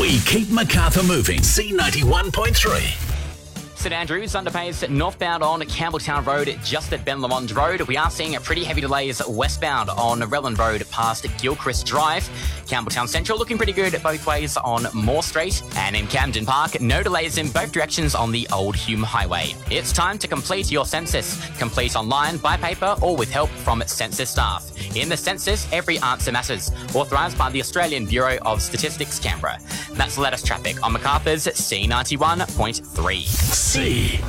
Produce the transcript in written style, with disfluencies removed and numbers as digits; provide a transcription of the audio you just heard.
We keep Macarthur moving. C91.3. St Andrews underpass northbound on Campbelltown Road just at Ben Lamond Road. We are seeing pretty heavy delays westbound on Relland Road past Gilchrist Drive. Campbelltown Central looking pretty good both ways on Moore Street. And in Camden Park, no delays in both directions on the Old Hume Highway. It's time to complete your census. Complete online, by paper, or with help from census staff. In the census, every answer matters. Authorised by the Australian Bureau of Statistics, Canberra. That's the latest traffic on Macarthur's C91.3. C.